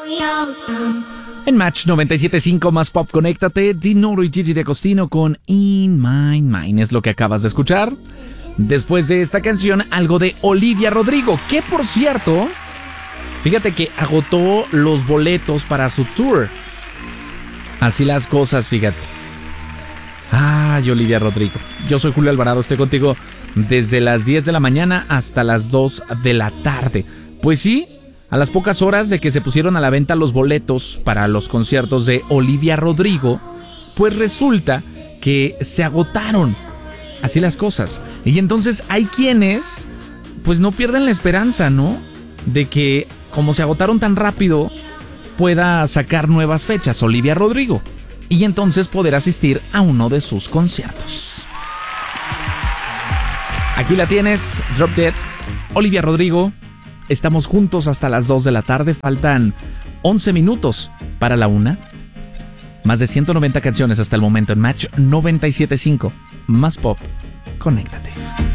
En Match 97.5 más Pop, conéctate. Dinoro y Gigi D'Agostino con In My Mind es lo que acabas de escuchar. Después de esta canción, algo de Olivia Rodrigo, que por cierto, fíjate que agotó los boletos para su tour. Así las cosas, fíjate. Ay, Olivia Rodrigo. Yo soy Julio Alvarado, estoy contigo desde las 10 de la mañana hasta las 2 de la tarde. Pues sí, a las pocas horas de que se pusieron a la venta los boletos para los conciertos de Olivia Rodrigo, pues resulta que se agotaron. Así las cosas. Y entonces hay quienes pues no pierden la esperanza, ¿no? De que como se agotaron tan rápido, pueda sacar nuevas fechas Olivia Rodrigo y entonces poder asistir a uno de sus conciertos. Aquí la tienes, Drop Dead, Olivia Rodrigo. Estamos juntos hasta las 2 de la tarde. Faltan 11 minutos para la 1. Más de 190 canciones hasta el momento en Match 97.5. Más Pop, conéctate.